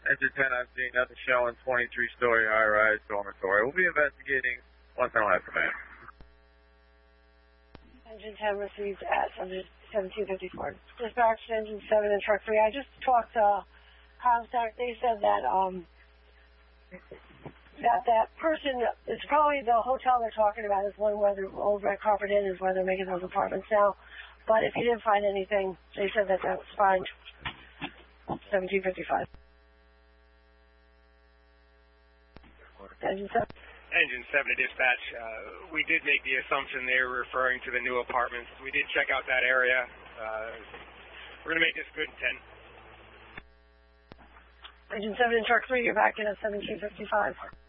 Engine 10, I'm seeing nothing showing 23-story high-rise dormitory. We'll be investigating once I don't have command. Engine 10 received at 1754. Dispatch Engine 7 and Truck 3. I just talked to Comstock. They said that that person, it's probably the hotel they're talking about is one where the old Red Carpet Inn is where they're making those apartments now. But if you didn't find anything, they said that was fine. 1755. Engine 7. Engine 7 to dispatch. We did make the assumption they were referring to the new apartments. We did check out that area. We're going to make this good in 10. Engine 7 and Truck 3, you're back in at 1755.